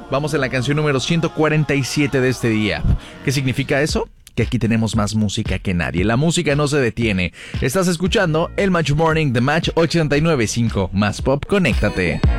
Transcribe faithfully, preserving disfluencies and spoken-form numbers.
Vamos en la canción número ciento cuarenta y siete de este día. ¿Qué significa eso? Que aquí tenemos más música que nadie. La música no se detiene. Estás escuchando el Match Morning de Match ochenta y nueve punto cinco. Más pop, conéctate.